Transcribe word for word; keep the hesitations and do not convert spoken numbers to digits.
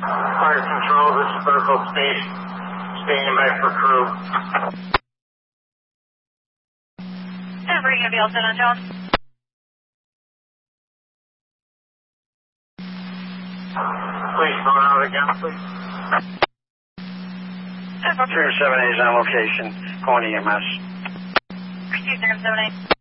Fire control, this is Circle State. Standing by for crew. And bring a San Antonio. Please go out again, please. Three seven eight is on location, calling E M S. Two zero seven eight.